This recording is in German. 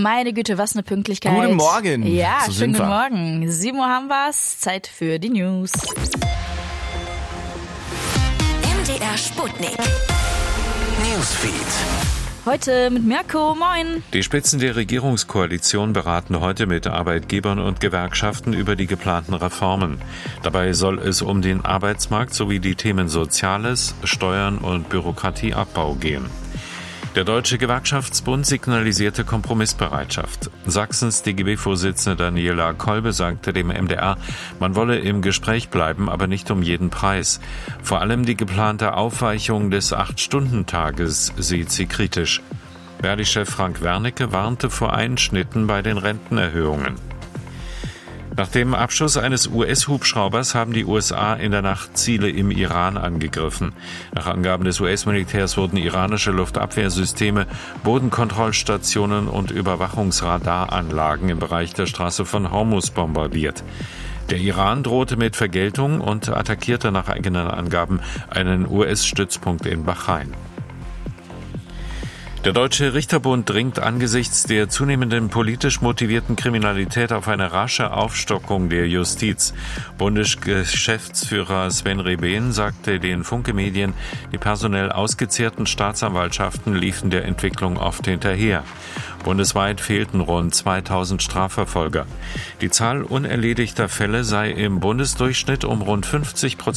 Meine Güte, was eine Pünktlichkeit. Guten Morgen. Ja, So schönen sind guten wir. Morgen. 7 Uhr haben wir's. Zeit für die News. MDR Sputnik. Newsfeed. Heute mit Mirko. Moin. Die Spitzen der Regierungskoalition beraten heute mit Arbeitgebern und Gewerkschaften über die geplanten Reformen. Dabei soll es um den Arbeitsmarkt sowie die Themen Soziales, Steuern und Bürokratieabbau gehen. Der Deutsche Gewerkschaftsbund signalisierte Kompromissbereitschaft. Sachsens DGB-Vorsitzende Daniela Kolbe sagte dem MDR, man wolle im Gespräch bleiben, aber nicht um jeden Preis. Vor allem die geplante Aufweichung des 8-Stunden-Tages sieht sie kritisch. Verdi-Chef Frank Wernicke warnte vor Einschnitten bei den Rentenerhöhungen. Nach dem Abschuss eines US-Hubschraubers haben die USA in der Nacht Ziele im Iran angegriffen. Nach Angaben des US-Militärs wurden iranische Luftabwehrsysteme, Bodenkontrollstationen und Überwachungsradaranlagen im Bereich der Straße von Hormuz bombardiert. Der Iran drohte mit Vergeltung und attackierte nach eigenen Angaben einen US-Stützpunkt in Bahrain. Der Deutsche Richterbund dringt angesichts der zunehmenden politisch motivierten Kriminalität auf eine rasche Aufstockung der Justiz. Bundesgeschäftsführer Sven Rebehn sagte den Funke-Medien, die personell ausgezehrten Staatsanwaltschaften liefen der Entwicklung oft hinterher. Bundesweit fehlten rund 2000 Strafverfolger. Die Zahl unerledigter Fälle sei im Bundesdurchschnitt um rund 50%